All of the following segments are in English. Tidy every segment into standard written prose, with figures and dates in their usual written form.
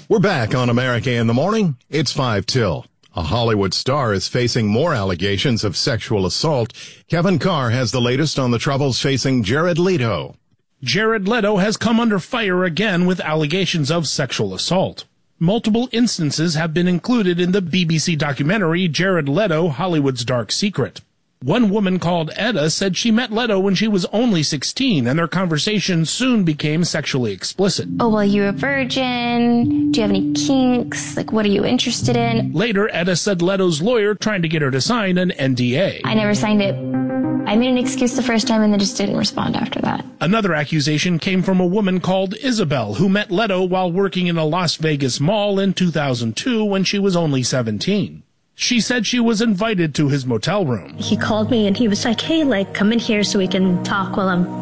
We're back on America in the Morning. It's 5 till. A Hollywood star is facing more allegations of sexual assault. Kevin Carr has the latest on the troubles facing Jared Leto. Jared Leto has come under fire again with allegations of sexual assault. Multiple instances have been included in the BBC documentary Jared Leto, Hollywood's Dark Secret. One woman called Edda said she met Leto when she was only 16, and their conversation soon became sexually explicit. Oh, well, you're a virgin. Do you have any kinks? Like, what are you interested in? Later, Edda said Leto's lawyer trying to get her to sign an NDA. I never signed it. I made an excuse the first time and then just didn't respond after that. Another accusation came from a woman called Isabel, who met Leto while working in a Las Vegas mall in 2002 when she was only 17. She said she was invited to his motel room. He called me and he was like, hey, like, come in here so we can talk while I'm,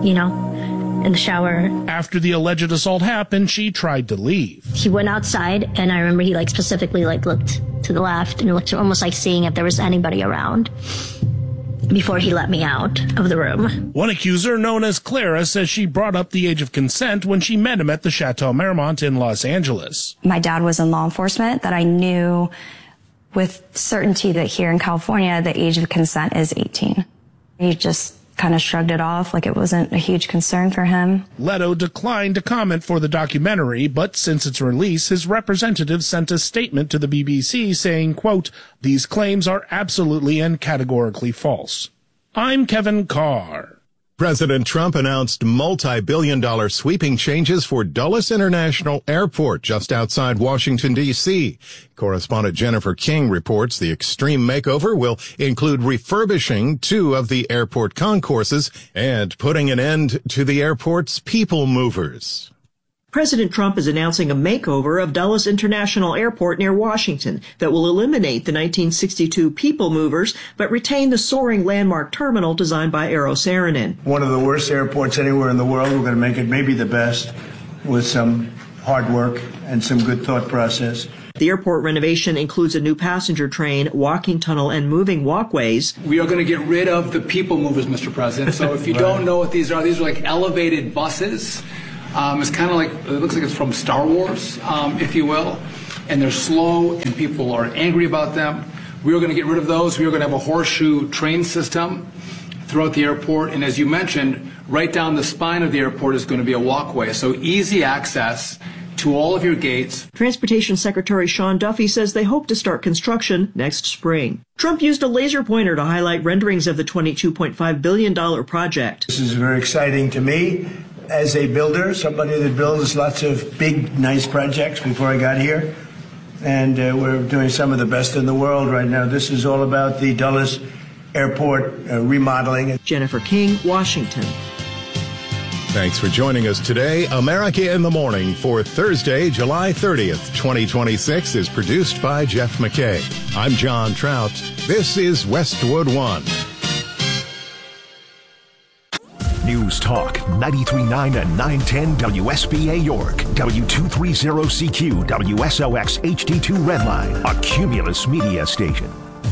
in the shower. After the alleged assault happened, she tried to leave. He went outside and I remember he specifically looked to the left and looked almost like seeing if there was anybody around before he let me out of the room. One accuser, known as Clara, says she brought up the age of consent when she met him at the Chateau Marmont in Los Angeles. My dad was in law enforcement, that I knew with certainty that here in California, the age of consent is 18. He just kind of shrugged it off like it wasn't a huge concern for him. Leto declined to comment for the documentary, but since its release, his representative sent a statement to the BBC saying, quote, "These claims are absolutely and categorically false." I'm Kevin Carr. President Trump announced multi-billion-dollar sweeping changes for Dulles International Airport just outside Washington, D.C. Correspondent Jennifer King reports the extreme makeover will include refurbishing 2 of the airport concourses and putting an end to the airport's people movers. President Trump is announcing a makeover of Dulles International Airport near Washington that will eliminate the 1962 people movers but retain the soaring landmark terminal designed by Eero Saarinen. One of the worst airports anywhere in the world. We're going to make it maybe the best with some hard work and some good thought process. The airport renovation includes a new passenger train, walking tunnel, and moving walkways. We are going to get rid of the people movers, Mr. President. So if you don't know what these are like elevated buses. It's kind of it looks like it's from Star Wars, if you will, and they're slow and people are angry about them. We are going to get rid of those. We are going to have a horseshoe train system throughout the airport, and as you mentioned, right down the spine of the airport is going to be a walkway, so easy access to all of your gates. Transportation Secretary Sean Duffy says they hope to start construction next spring. Trump used a laser pointer to highlight renderings of the $22.5 billion project. This is very exciting to me. As a builder, somebody that builds lots of big, nice projects before I got here. And we're doing some of the best in the world right now. This is all about the Dulles Airport remodeling. Jennifer King, Washington. Thanks for joining us today. America in the Morning for Thursday, July 30th, 2026 is produced by Jeff McKay. I'm John Trout. This is Westwood One. News Talk 93.9 and 910 WSBA York, W230CQ, WSOX HD2 Redline, a Cumulus media station.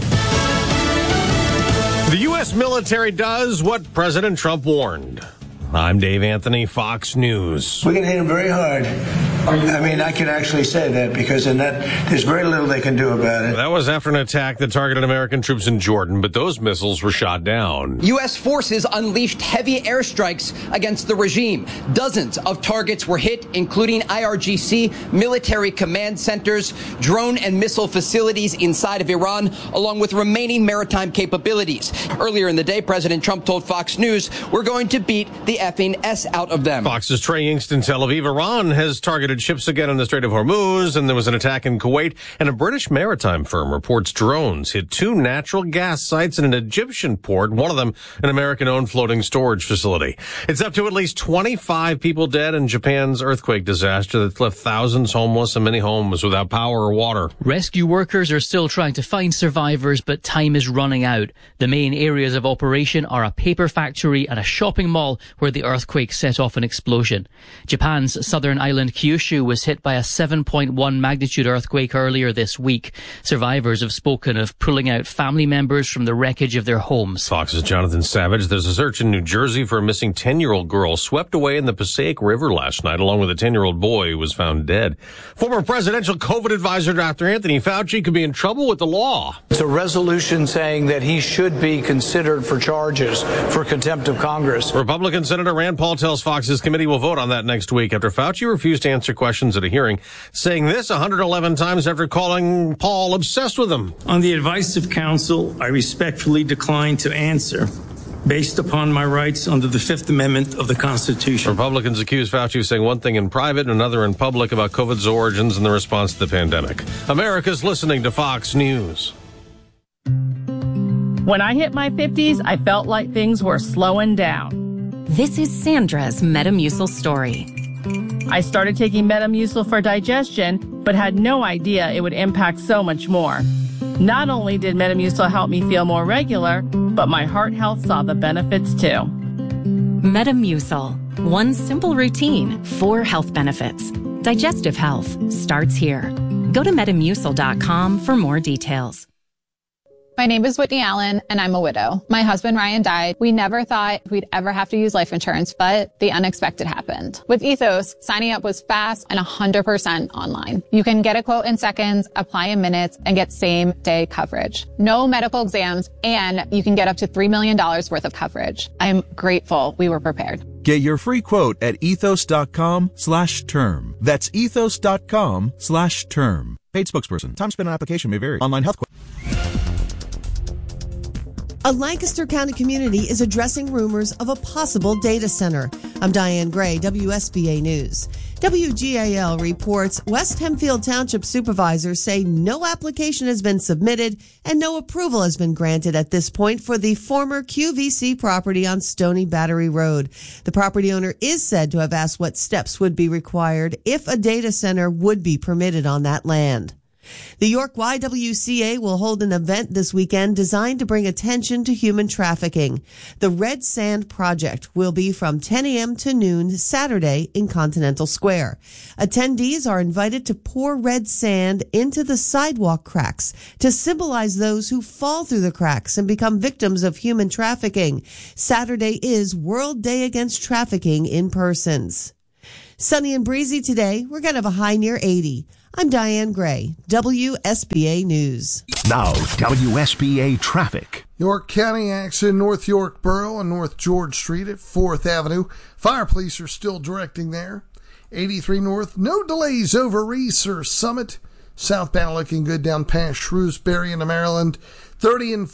The U.S. military does what President Trump warned. I'm Dave Anthony, Fox News. We're going to hit him very hard. I mean, I can actually say that because in that, there's very little they can do about it. That was after an attack that targeted American troops in Jordan, but those missiles were shot down. U.S. forces unleashed heavy airstrikes against the regime. Dozens of targets were hit, including IRGC, military command centers, drone and missile facilities inside of Iran, along with remaining maritime capabilities. Earlier in the day, President Trump told Fox News, "We're going to beat the effing S out of them." Fox's Trey Yingst in Tel Aviv. Iran has targeted ships again in the Strait of Hormuz, and there was an attack in Kuwait, and a British maritime firm reports drones hit 2 natural gas sites in an Egyptian port, one of them an American-owned floating storage facility. It's up to at least 25 people dead in Japan's earthquake disaster that left thousands homeless and many homes without power or water. Rescue workers are still trying to find survivors, but time is running out. The main areas of operation are a paper factory and a shopping mall where the earthquake set off an explosion. Japan's southern island Kyushu Kyushu was hit by a 7.1 magnitude earthquake earlier this week. Survivors have spoken of pulling out family members from the wreckage of their homes. Fox's Jonathan Savage. There's a search in New Jersey for a missing 10-year-old girl swept away in the Passaic River last night, along with a 10-year-old boy who was found dead. Former presidential COVID advisor Dr. Anthony Fauci could be in trouble with the law. It's a resolution saying that he should be considered for charges for contempt of Congress. Republican Senator Rand Paul tells Fox his committee will vote on that next week after Fauci refused to answer questions at a hearing, saying this 111 times after calling Paul obsessed with him. On the advice of counsel, I respectfully decline to answer based upon my rights under the Fifth Amendment of the Constitution. Republicans accuse Fauci of saying one thing in private and another in public about COVID's origins and the response to the pandemic. America's listening to Fox News. When I hit my 50s, I felt like things were slowing down. This is Sandra's Metamucil story. I started taking Metamucil for digestion, but had no idea it would impact so much more. Not only did Metamucil help me feel more regular, but my heart health saw the benefits too. Metamucil. One simple routine, 4 health benefits. Digestive health starts here. Go to Metamucil.com for more details. My name is Whitney Allen, and I'm a widow. My husband, Ryan, died. We never thought we'd ever have to use life insurance, but the unexpected happened. With Ethos, signing up was fast and 100% online. You can get a quote in seconds, apply in minutes, and get same-day coverage. No medical exams, and you can get up to $3 million worth of coverage. I'm grateful we were prepared. Get your free quote at ethos.com/term. That's ethos.com/term. Paid spokesperson. Time spent on application may vary. Online health quote. A Lancaster County community is addressing rumors of a possible data center. I'm Diane Gray, WSBA News. WGAL reports West Hempfield Township supervisors say no application has been submitted and no approval has been granted at this point for the former QVC property on Stony Battery Road. The property owner is said to have asked what steps would be required if a data center would be permitted on that land. The York YWCA will hold an event this weekend designed to bring attention to human trafficking. The Red Sand Project will be from 10 a.m. to noon Saturday in Continental Square. Attendees are invited to pour red sand into the sidewalk cracks to symbolize those who fall through the cracks and become victims of human trafficking. Saturday is World Day Against Trafficking in Persons. Sunny and breezy today. We're going to have a high near 80. I'm Diane Gray, WSBA News. Now, WSBA traffic. York County accident, North York Borough and North George Street at 4th Avenue. Fire police are still directing there. 83 North, no delays over Reese or Summit. Southbound looking good down past Shrewsbury into Maryland. 30 and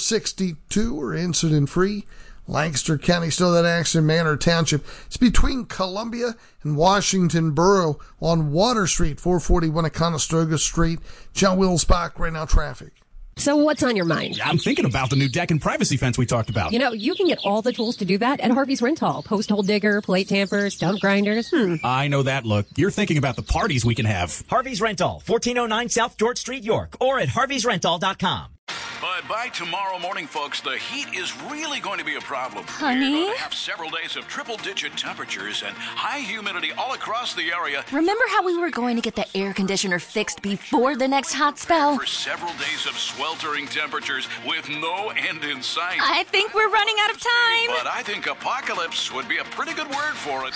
462 are incident free. Lancaster County, still that accident, Manor Township. It's between Columbia and Washington Borough on Water Street, 441 at Conestoga Street. John Wills-Bach, right now traffic. So what's on your mind? I'm thinking about the new deck and privacy fence we talked about. You know, you can get all the tools to do that at Harvey's Rental. Post hole digger, plate tamper, stump grinders. I know that look. You're thinking about the parties we can have. Harvey's Rental, 1409 South George Street, York, or at harveysrental.com. But by tomorrow morning, folks, the heat is really going to be a problem. Honey? We're going to have several days of triple-digit temperatures and high humidity all across the area. Remember how we were going to get the air conditioner fixed before the next hot spell? For several days of sweltering temperatures with no end in sight. I think we're running out of time. But I think apocalypse would be a pretty good word for it.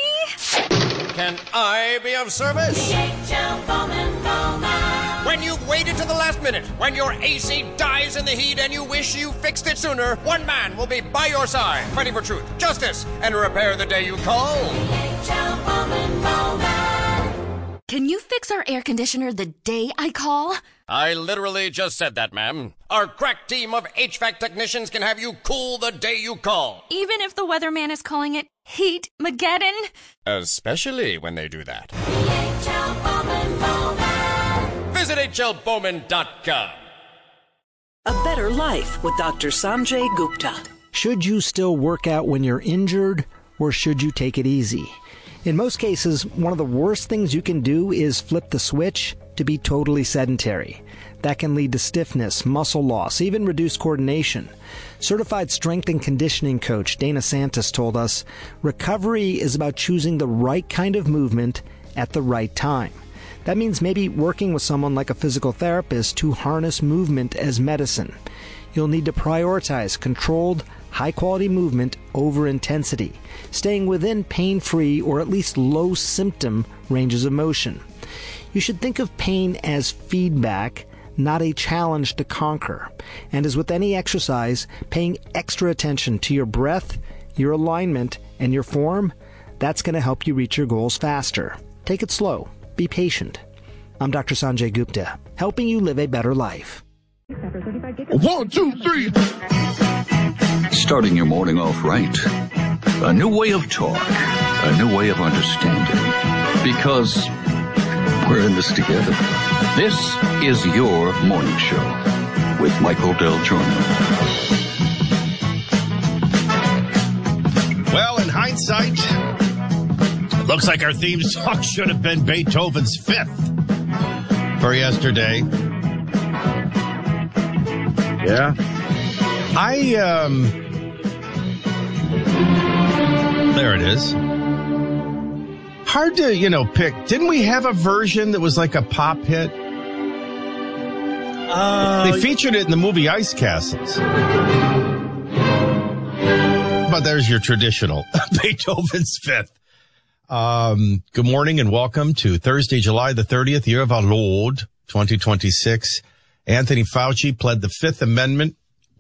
Honey? Can I be of service? DHL Bowman Bowman. When you've waited to the last minute, when your AC dies in the heat and you wish you fixed it sooner, one man will be by your side, fighting for truth, justice, and repair the day you call. DHL Bowman Bowman. Can you fix our air conditioner the day I call? I literally just said that, ma'am. Our crack team of HVAC technicians can have you cool the day you call. Even if the weatherman is calling it Heat-mageddon? Especially when they do that. DHL Bowman Bowman. Visit hlbowman.com. A better life with Dr. Sanjay Gupta. Should you still work out when you're injured, or should you take it easy? In most cases, one of the worst things you can do is flip the switch to be totally sedentary. That can lead to stiffness, muscle loss, even reduced coordination. Certified strength and conditioning coach Dana Santos told us, recovery is about choosing the right kind of movement at the right time. That means maybe working with someone like a physical therapist to harness movement as medicine. You'll need to prioritize controlled, high-quality movement over intensity, staying within pain-free or at least low-symptom ranges of motion. You should think of pain as feedback, not a challenge to conquer. And as with any exercise, paying extra attention to your breath, your alignment, and your form, that's going to help you reach your goals faster. Take it slow. Be patient. I'm Dr. Sanjay Gupta, helping you live a better life. 1, 2, 3. Starting your morning off right. A new way of talk. A new way of understanding. Because we're in this together. This is your morning show with Michael Del Giorno. Well, in hindsight, it looks like our theme song should have been Beethoven's Fifth for yesterday. Yeah. There it is. Hard to, pick. Didn't we have a version that was like a pop hit? They featured it in the movie Ice Castles. But there's your traditional Beethoven's Fifth. Good morning and welcome to Thursday, July the 30th, year of our Lord, 2026. Anthony Fauci pled the Fifth Amendment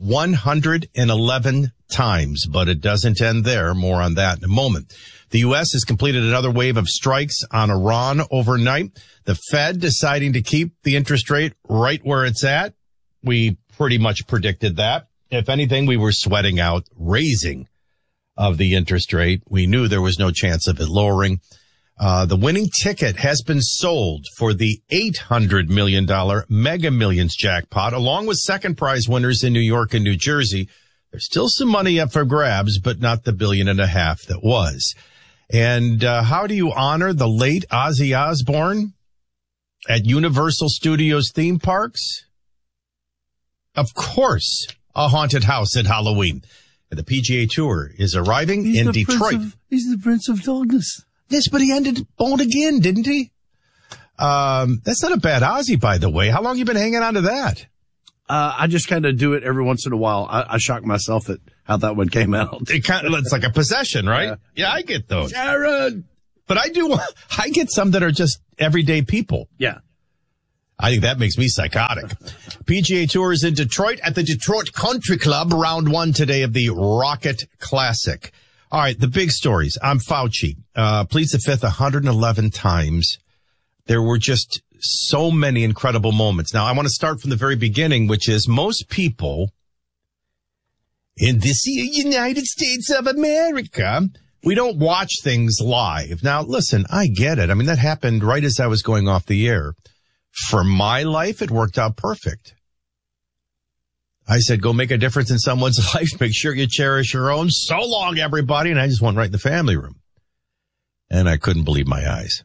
111 times, but it doesn't end there. More on that in a moment. The U.S. has completed another wave of strikes on Iran overnight. The Fed deciding to keep the interest rate right where it's at. We pretty much predicted that. If anything, we were sweating out raising of the interest rate. We knew there was no chance of it lowering. The winning ticket has been sold for the $800 million Mega Millions jackpot, along with second prize winners in New York and New Jersey. There's still some money up for grabs, but not the $1.5 billion that was. And how do you honor the late Ozzy Osbourne at Universal Studios theme parks? Of course, a haunted house at Halloween. The PGA Tour is arriving in Detroit. He's the Prince of Darkness. Yes, but he ended born again, didn't he? That's not a bad Ozzy, by the way. How long you been hanging on to that? I just kind of do it every once in a while. I shock myself at how that one came out. It's like a possession, right? Yeah, I get those. Sharon! But I get some that are just everyday people. Yeah. I think that makes me psychotic. PGA Tour is in Detroit at the Detroit Country Club, round 1 today of the Rocket Classic. All right, the big stories. I'm Fauci. Pleads the Fifth 111 times. There were just so many incredible moments. Now, I want to start from the very beginning, which is most people in this United States of America, we don't watch things live. Now, listen, I get it. I mean, that happened right as I was going off the air. For my life, it worked out perfect. I said, go make a difference in someone's life. Make sure you cherish your own. So long, everybody. And I just went right in the family room. And I couldn't believe my eyes.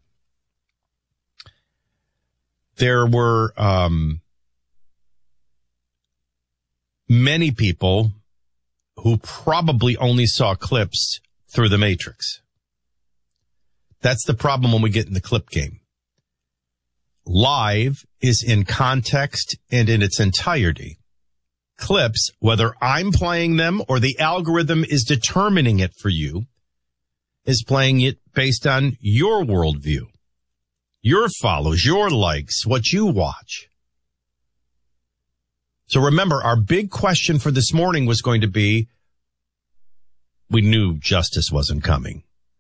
There were many people who probably only saw clips through the Matrix. That's the problem when we get in the clip game. Live is in context and in its entirety. Clips, whether I'm playing them or the algorithm is determining it for you, is playing it based on your worldview, your follows, your likes, what you watch. So remember, our big question for this morning was going to be, we knew justice wasn't coming.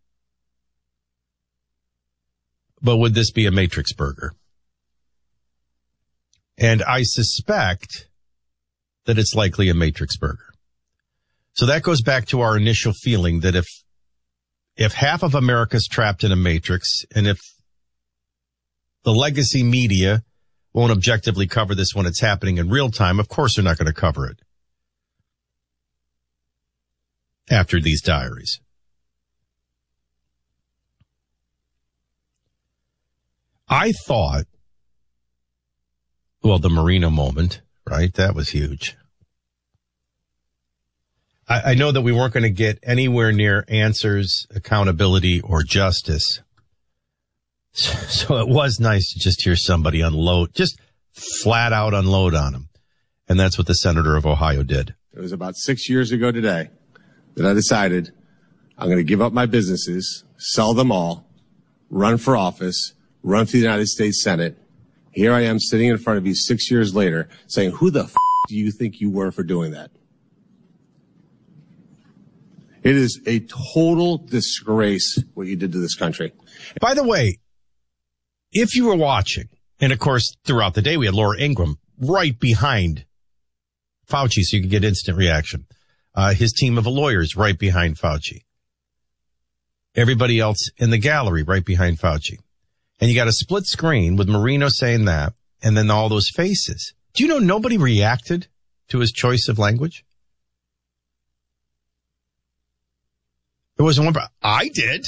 But would this be a Matrix burger? And I suspect that it's likely a Matrix burger. So that goes back to our initial feeling that if half of America's trapped in a matrix, and if the legacy media won't objectively cover this when it's happening in real time, of course they're not going to cover it after these diaries. I thought, well, the Marino moment, right? That was huge. I know that we weren't going to get anywhere near answers, accountability, or justice So it was nice to just hear somebody unload, just flat out unload on him. And that's what the senator of Ohio did. It was about 6 years ago today that I decided I'm going to give up my businesses, sell them all, run for office, run for the United States Senate. Here I am sitting in front of you 6 years later saying, who the do you think you were for doing that? It is a total disgrace what you did to this country. By the way, if you were watching, and of course, throughout the day, we had Laura Ingraham right behind Fauci so you could get instant reaction. His team of lawyers right behind Fauci. Everybody else in the gallery right behind Fauci. And you got a split screen with Marino saying that, and then all those faces. Do you know nobody reacted to his choice of language? There wasn't one. I did.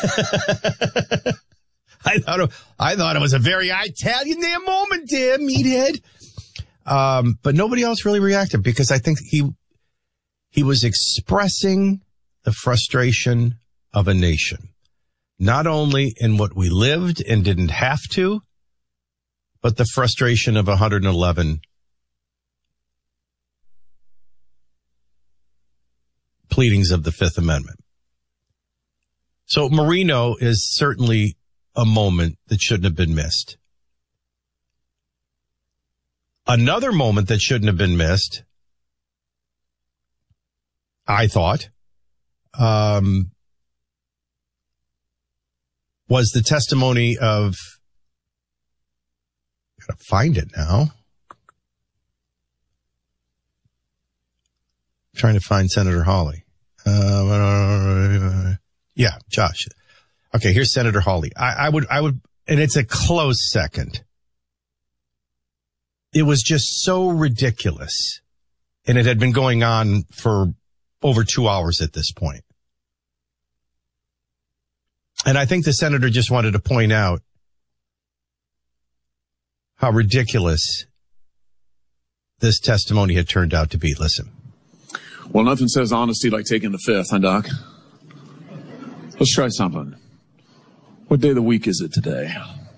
I thought it was a very Italian there moment there, meathead. But nobody else really reacted because I think he was expressing the frustration of a nation, not only in what we lived and didn't have to, but the frustration of 111 pleadings of the Fifth Amendment. So Marino is certainly a moment that shouldn't have been missed. Another moment that shouldn't have been missed, I thought, was the testimony of, gotta find it now. I'm trying to find Senator Hawley. Yeah, Josh. Okay, here's Senator Hawley. I would, and it's a close second. It was just so ridiculous. And it had been going on for over 2 hours at this point. And I think the senator just wanted to point out how ridiculous this testimony had turned out to be. Listen. Well, nothing says honesty like taking the fifth, huh, Doc? Let's try something. What day of the week is it today?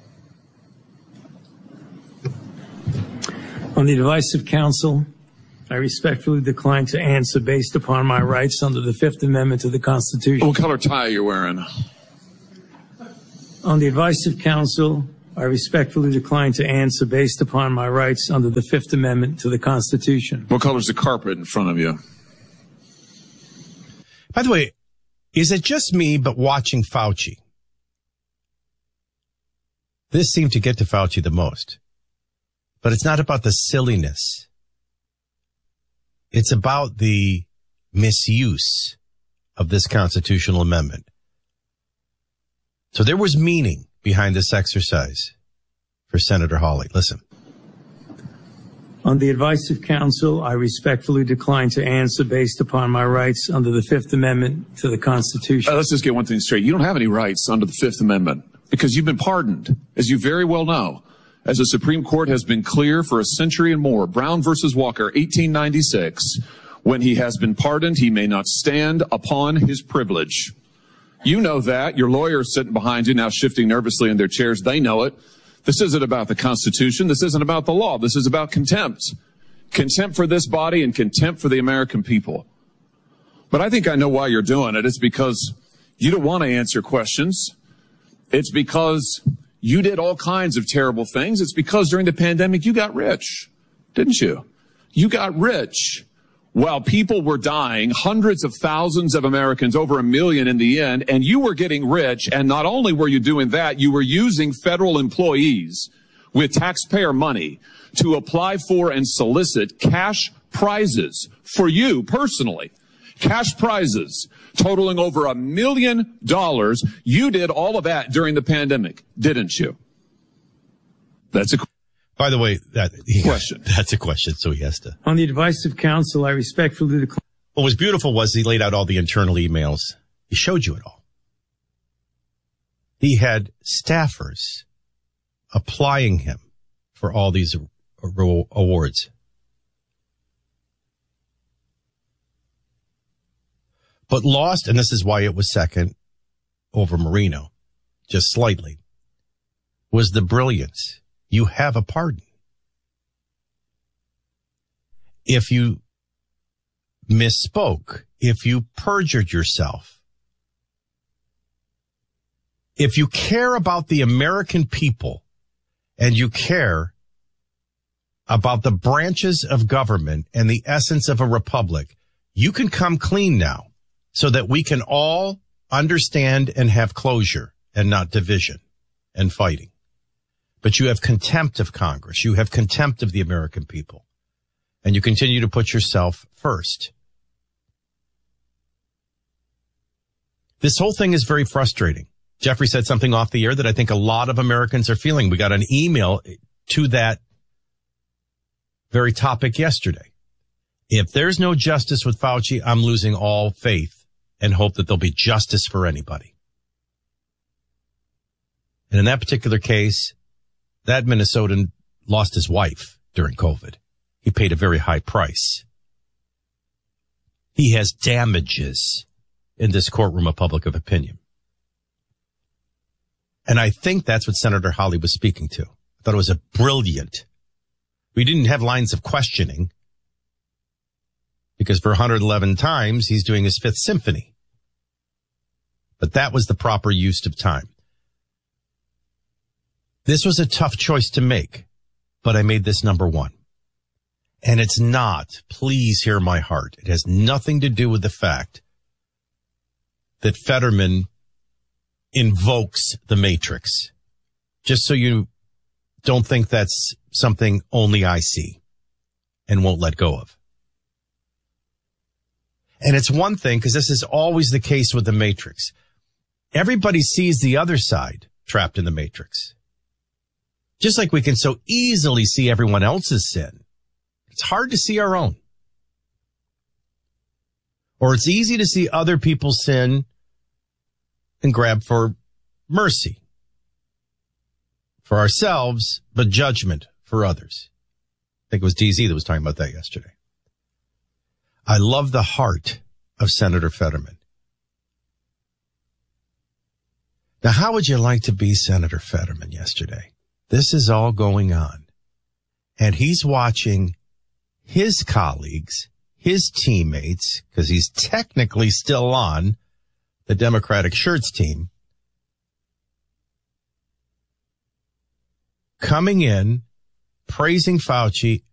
On the advice of counsel, I respectfully decline to answer based upon my rights under the Fifth Amendment to the Constitution. What color tie are you wearing? On the advice of counsel, I respectfully decline to answer based upon my rights under the Fifth Amendment to the Constitution. What color's the carpet in front of you? By the way, is it just me, but watching Fauci? This seemed to get to Fauci the most. But it's not about the silliness. It's about the misuse of this constitutional amendment. So there was meaning behind this exercise for Senator Hawley. Listen. On the advice of counsel, I respectfully decline to answer based upon my rights under the Fifth Amendment to the Constitution. Let's just get one thing straight. You don't have any rights under the Fifth Amendment because you've been pardoned, as you very well know. As the Supreme Court has been clear for a century and more, Brown versus Walker, 1896, when he has been pardoned, he may not stand upon his privilege. You know that. Your lawyers sitting behind you now shifting nervously in their chairs. They know it. This isn't about the Constitution. This isn't about the law. This is about contempt. Contempt for this body and contempt for the American people. But I think I know why you're doing it. It's because you don't want to answer questions. It's because you did all kinds of terrible things. It's because during the pandemic, you got rich, didn't you? You got rich while people were dying, hundreds of thousands of Americans, over 1 million in the end, and you were getting rich. And not only were you doing that, you were using federal employees with taxpayer money to apply for and solicit cash prizes for you personally. Cash prizes totaling over $1 million. You did all of that during the pandemic, didn't you? That's a By the way, question. That's a question, so he has to. On the advice of counsel, I respectfully decline. What was beautiful was he laid out all the internal emails. He showed you it all. He had staffers applying him for all these awards. But lost, and this is why it was second over Marino, just slightly, was the brilliance. You have a pardon. If you misspoke, if you perjured yourself, if you care about the American people and you care about the branches of government and the essence of a republic, you can come clean now so that we can all understand and have closure and not division and fighting. But you have contempt of Congress. You have contempt of the American people. And you continue to put yourself first. This whole thing is very frustrating. Jeffrey said something off the air that I think a lot of Americans are feeling. We got an email to that very topic yesterday. If there's no justice with Fauci, I'm losing all faith and hope that there'll be justice for anybody. And in that particular case, that Minnesotan lost his wife during COVID. He paid a very high price. He has damages in this courtroom of public opinion. And I think that's what Senator Hawley was speaking to. I thought it was a brilliant. We didn't have lines of questioning because for 111 times he's doing his Fifth Symphony. But that was the proper use of time. This was a tough choice to make, but I made this number one. And it's not, please hear my heart. It has nothing to do with the fact that Fetterman invokes the Matrix. Just so you don't think that's something only I see and won't let go of. And it's one thing, because this is always the case with the Matrix. Everybody sees the other side trapped in the Matrix. Just like we can so easily see everyone else's sin. It's hard to see our own. Or it's easy to see other people's sin and grab for mercy for ourselves, but judgment for others. I think it was DZ that was talking about that yesterday. I love the heart of Senator Fetterman. Now, how would you like to be Senator Fetterman yesterday? This is all going on. And he's watching his colleagues, his teammates, because he's technically still on the Democratic Shirts team, coming in, praising Fauci,